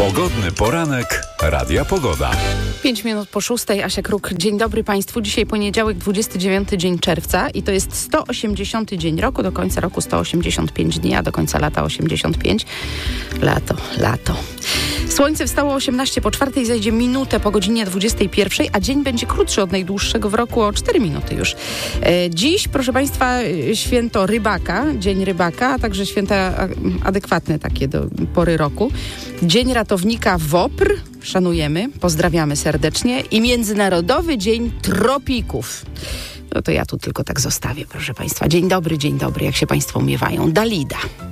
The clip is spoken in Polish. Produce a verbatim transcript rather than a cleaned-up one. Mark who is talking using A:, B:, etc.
A: Pogodny poranek Radia Pogoda.
B: Pięć minut po szóstej, Asia Kruk. Dzień dobry Państwu. Dzisiaj poniedziałek, dwudziesty dziewiąty dzień czerwca i to jest sto osiemdziesiąty dzień roku. Do końca roku sto osiemdziesiąt pięć dni, a do końca lata osiemdziesiąt pięć. Lato, lato. Słońce wstało osiemnaście po czwartej, zajdzie minutę po godzinie dwudziestej pierwszej, a dzień będzie krótszy od najdłuższego w roku o cztery minuty już. E, dziś, proszę Państwa, święto rybaka, dzień rybaka, a także święta adekwatne takie do pory roku. Dzień ratownika WOPR, szanujemy, pozdrawiamy serdecznie, i Międzynarodowy Dzień Tropików. No to ja tu tylko tak zostawię, proszę Państwa. Dzień dobry, dzień dobry, jak się Państwo miewają. Dalida.